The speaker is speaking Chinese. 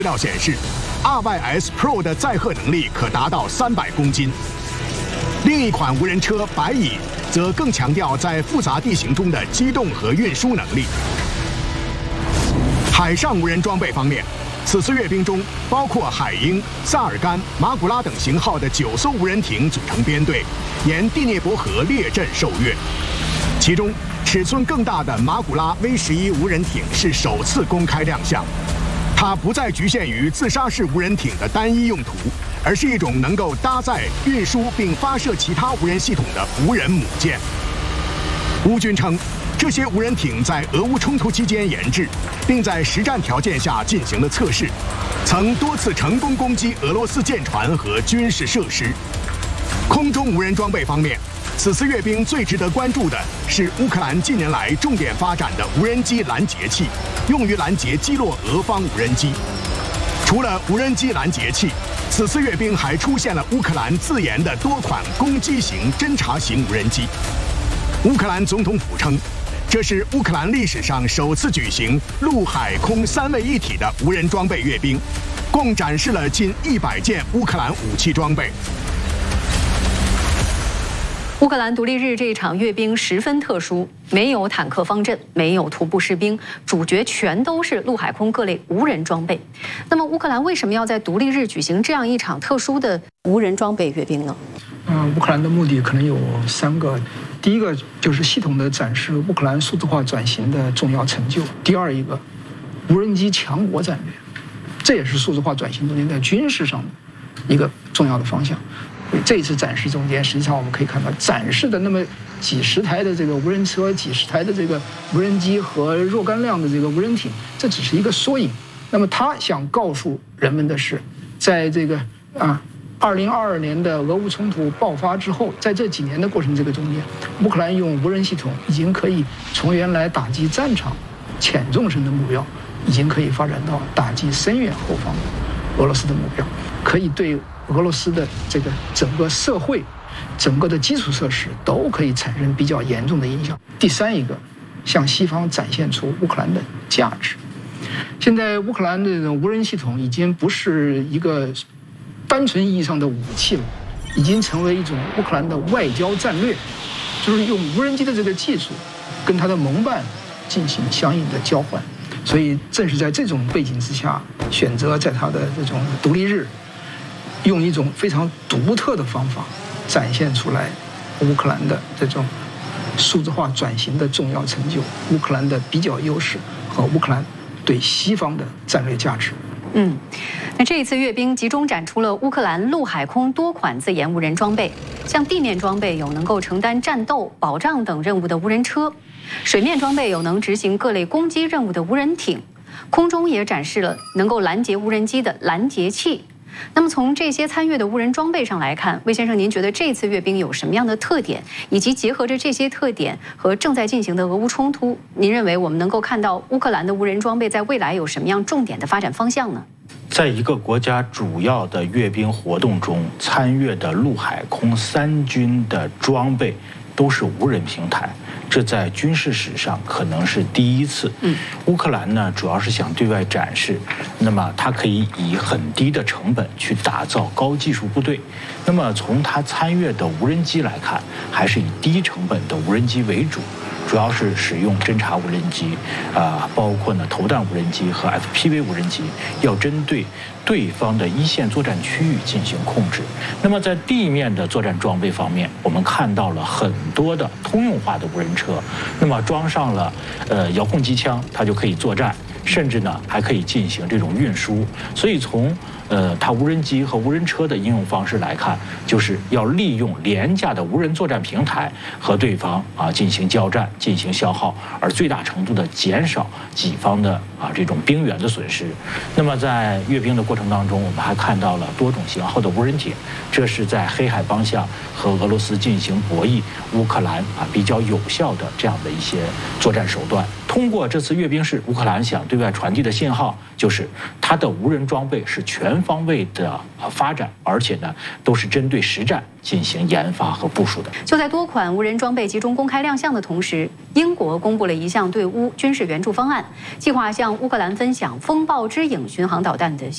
资料显示 ，RYS Pro 的载荷能力可达到300公斤。另一款无人车白蚁则更强调在复杂地形中的机动和运输能力。海上无人装备方面，此次阅兵中包括海鹰、萨尔干、马古拉等型号的9艘无人艇组成编队，沿第聂伯河列阵受阅。其中，尺寸更大的马古拉 V11无人艇是首次公开亮相。它不再局限于自杀式无人艇的单一用途，而是一种能够搭载、运输并发射其他无人系统的无人母舰。乌军称，这些无人艇在俄乌冲突期间研制，并在实战条件下进行了测试，曾多次成功攻击俄罗斯舰船和军事设施。空中无人装备方面，此次阅兵最值得关注的是乌克兰近年来重点发展的无人机拦截器，用于拦截击落俄方无人机。除了无人机拦截器，此次阅兵还出现了乌克兰自研的多款攻击型、侦察型无人机。乌克兰总统府称，这是乌克兰历史上首次举行陆海空3位一体的无人装备阅兵，共展示了近100件乌克兰武器装备。 乌克兰独立日这一场阅兵十分特殊，没有坦克方阵，没有徒步士兵，主角全都是陆海空各类无人装备。那么，乌克兰为什么要在独立日举行这样一场特殊的无人装备阅兵呢？ 乌克兰的目的可能有3个，第一个就是系统的展示乌克兰数字化转型的重要成就；第二一个，无人机强国战略，这也是数字化转型中间在军事上的一个重要的方向。这一次展示中间，实际上我们可以看到展示的那么几十台的这个无人车、几十台的这个无人机和若干辆的这个无人艇，这只是一个缩影。那么他想告诉人们的是，在这个2022年的俄乌冲突爆发之后，在这几年的过程这个中间，乌克兰用无人系统已经可以从原来打击战场浅纵深的目标，已经可以发展到打击深远后方的俄罗斯的目标，可以对俄罗斯的这个整个社会、整个的基础设施都可以产生比较严重的影响。第三一个，向西方展现出乌克兰的价值。现在乌克兰的这种无人系统已经不是一个单纯意义上的武器了，已经成为一种乌克兰的外交战略，就是用无人机的这个技术跟它的盟伴进行相应的交换。所以正是在这种背景之下，选择在它的这种独立日，用一种非常独特的方法展现出来乌克兰的这种数字化转型的重要成就、乌克兰的比较优势和乌克兰对西方的战略价值。 那这一次阅兵集中展出了乌克兰陆海空多款自研无人装备，像地面装备有能够承担战斗、保障等任务的无人车，水面装备有能执行各类攻击任务的无人艇，空中也展示了能够拦截无人机的拦截器。那么从这些参阅的无人装备上来看，魏先生，您觉得这次阅兵有什么样的特点？以及结合着这些特点和正在进行的俄乌冲突，您认为我们能够看到乌克兰的无人装备在未来有什么样重点的发展方向呢？ 在一个国家主要的阅兵活动中，参阅的陆海空3军的装备都是无人平台，这在军事史上可能是第一次。乌克兰呢，主要是想对外展示，那么它可以以很低的成本去打造高技术部队。那么从它参阅的无人机来看，还是以低成本的无人机为主。主要是使用侦察无人机，包括呢投弹无人机和 FPV 无人机，要针对对方的一线作战区域进行控制。那么在地面的作战装备方面，我们看到了很多的通用化的无人车，那么装上了遥控机枪，它就可以作战，甚至呢还可以进行这种运输。所以从它无人机和无人车的应用方式来看，就是要利用廉价的无人作战平台和对方进行交战、进行消耗，而最大程度的减少己方的这种兵员的损失。那么在阅兵的过程当中，我们还看到了多种型号的无人艇，这是在黑海方向和俄罗斯进行博弈，乌克兰比较有效的这样的一些作战手段。通过这次阅兵式，乌克兰想对外传递的信号就是它的无人装备是全方位的发展，而且呢都是针对实战进行研发和部署的。 就在多款无人装备集中公开亮相的同时，英国公布了一项对乌军事援助方案，计划向乌克兰分享风暴之影巡航导弹的